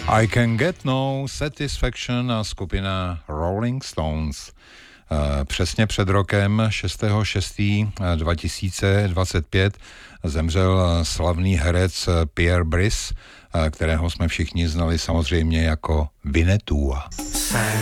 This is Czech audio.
I Can Get No Satisfaction a skupina Rolling Stones. Přesně před rokem 6.6.2025 zemřel slavný herec Pierre Brice, kterého jsme všichni znali samozřejmě jako Winnetou.